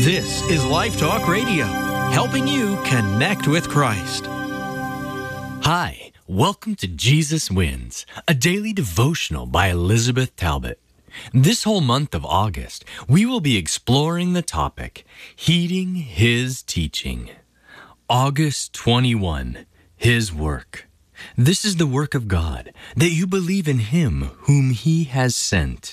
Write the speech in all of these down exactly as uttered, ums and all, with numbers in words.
This is Life Talk Radio, helping you connect with Christ. Hi, welcome to Jesus Wins, a daily devotional by Elizabeth Talbot. This whole month of August, we will be exploring the topic, Heeding His Teaching. August twenty-first, His Work. This is the work of God, that you believe in Him whom He has sent.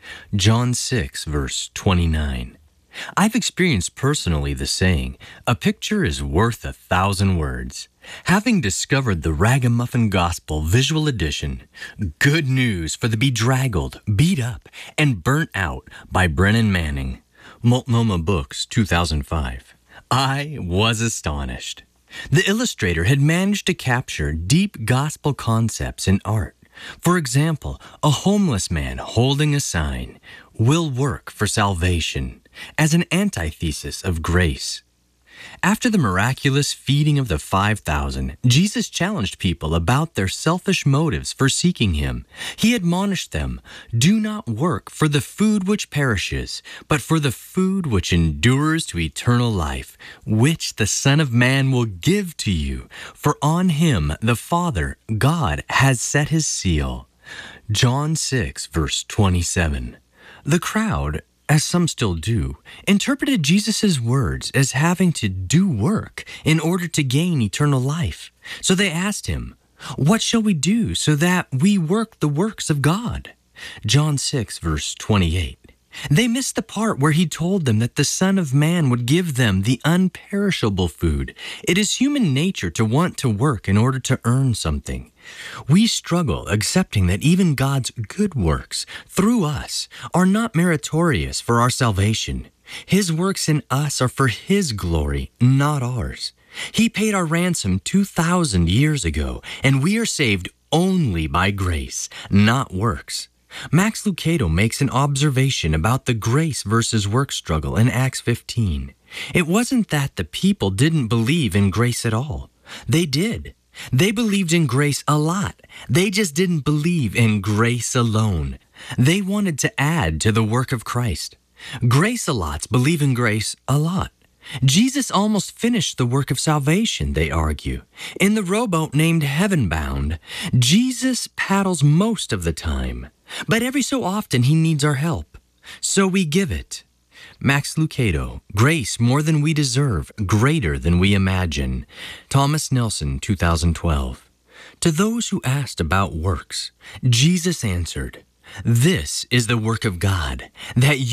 John six, verse twenty-nine. I've experienced personally the saying, a picture is worth a thousand words. Having discovered the Ragamuffin Gospel Visual Edition, Good News for the Bedraggled, Beat Up, and Burnt Out by Brennan Manning, Multnomah Books, two thousand five, I was astonished. The illustrator had managed to capture deep gospel concepts in art. For example, a homeless man holding a sign, will work for salvation, as an antithesis of grace. After the miraculous feeding of the five thousand, Jesus challenged people about their selfish motives for seeking Him. He admonished them, do not work for the food which perishes, but for the food which endures to eternal life, which the Son of Man will give to you, for on Him the Father, God, has set His seal. John six, verse twenty-seven. The crowd, as some still do, interpreted Jesus' words as having to do work in order to gain eternal life. So they asked Him, what shall we do so that we work the works of God? John six, verse twenty-eight. They missed the part where He told them that the Son of Man would give them the unperishable food. It is human nature to want to work in order to earn something. We struggle accepting that even God's good works through us are not meritorious for our salvation. His works in us are for His glory, not ours. He paid our ransom two thousand years ago, and we are saved only by grace, not works. Max Lucado makes an observation about the grace versus work struggle in Acts fifteen. It wasn't that the people didn't believe in grace at all. They did. They believed in grace a lot. They just didn't believe in grace alone. They wanted to add to the work of Christ. Grace-a-lots believe in grace a lot. Jesus almost finished the work of salvation, they argue. In the rowboat named Heaven Bound, Jesus paddles most of the time, but every so often He needs our help. So we give it. Max Lucado, Grace More Than We Deserve, Greater Than We Imagine. Thomas Nelson, two thousand twelve. To those who asked about works, Jesus answered, this is the work of God, that